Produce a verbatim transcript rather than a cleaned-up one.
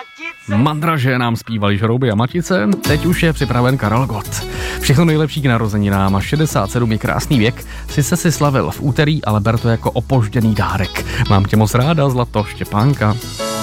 Mandraže nám zpívali Žrouby a Matice, teď už je připraven Karel Gott. Všechno nejlepší k narozeninám a šedesát sedm je krásný věk, sice si slavil v úterý, ale ber to jako opožděný dárek. Mám tě moc ráda, Zlato, Štěpánka.